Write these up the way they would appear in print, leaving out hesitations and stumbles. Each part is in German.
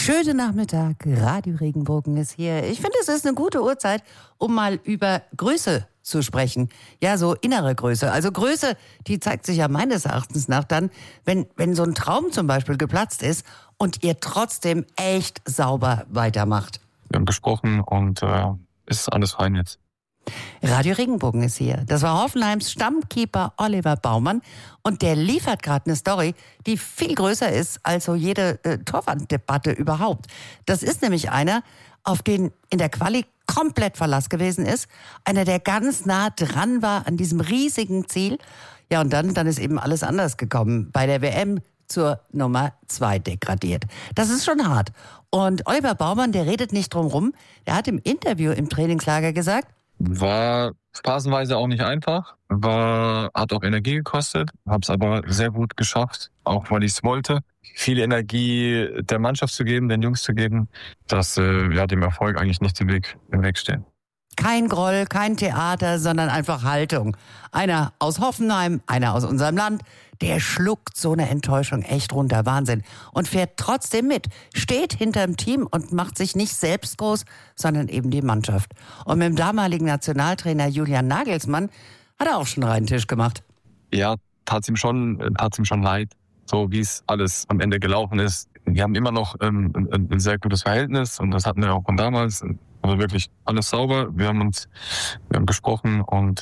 Schönen Nachmittag, Radio Regenbogen ist hier. Ich finde, es ist eine gute Uhrzeit, um mal über Größe zu sprechen. Ja, so innere Größe. Also Größe, die zeigt sich ja meines Erachtens nach dann, wenn so ein Traum zum Beispiel geplatzt ist und ihr trotzdem echt sauber weitermacht. Wir haben gesprochen und ist alles fein jetzt. Radio Regenbogen ist hier. Das war Hoffenheims Stammkeeper Oliver Baumann und der liefert gerade eine Story, die viel größer ist als so jede Torwanddebatte überhaupt. Das ist nämlich einer, auf den in der Quali komplett Verlass gewesen ist, einer, der ganz nah dran war an diesem riesigen Ziel. Ja, und dann ist eben alles anders gekommen. Bei der WM zur Nummer 2 degradiert. Das ist schon hart. Und Oliver Baumann, der redet nicht drum rum. Der hat im Interview im Trainingslager gesagt, war phasenweise auch nicht einfach, hat auch Energie gekostet, hab's aber sehr gut geschafft, auch weil ich es wollte, viel Energie der Mannschaft zu geben, den Jungs zu geben, dass dem Erfolg eigentlich nicht im Weg stehen. Kein Groll, kein Theater, sondern einfach Haltung. Einer aus Hoffenheim, einer aus unserem Land, der schluckt so eine Enttäuschung echt runter, Wahnsinn. Und fährt trotzdem mit, steht hinterm Team und macht sich nicht selbst groß, sondern eben die Mannschaft. Und mit dem damaligen Nationaltrainer Julian Nagelsmann hat er auch schon reinen Tisch gemacht. Ja, tat's ihm schon leid, so wie es alles am Ende gelaufen ist. Wir haben immer noch ein sehr gutes Verhältnis und das hatten wir auch von damals. Also wirklich alles sauber. Wir haben gesprochen und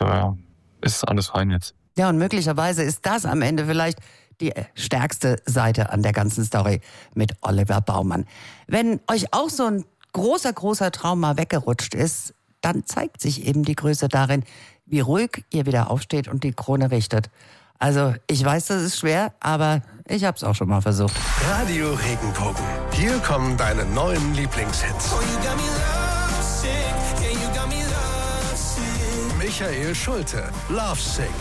ist alles fein jetzt. Ja, und möglicherweise ist das am Ende vielleicht die stärkste Seite an der ganzen Story mit Oliver Baumann. Wenn euch auch so ein großer Traum mal weggerutscht ist, dann zeigt sich eben die Größe darin, wie ruhig ihr wieder aufsteht und die Krone richtet. Also ich weiß, das ist schwer, aber ich hab's auch schon mal versucht. Radio Regenbogen. Hier kommen deine neuen Lieblingshits. Michael Schulte, Love Sick.